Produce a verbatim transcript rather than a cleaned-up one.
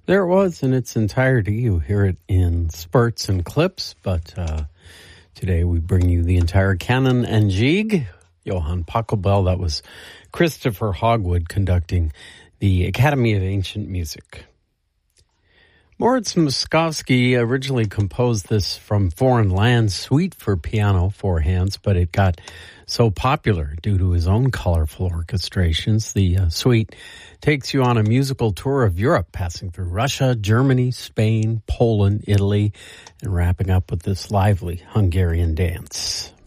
There it was in its entirety. You hear it in spurts and clips, but uh, today we bring you the entire Canon and Gigue. Johann Pachelbel, that was Christopher Hogwood conducting the Academy of Ancient Music. Moritz Moszkowski originally composed this From Foreign Lands suite for piano, four hands, but it got so popular due to his own colorful orchestrations. The uh, suite takes you on a musical tour of Europe, passing through Russia, Germany, Spain, Poland, Italy, and wrapping up with this lively Hungarian dance.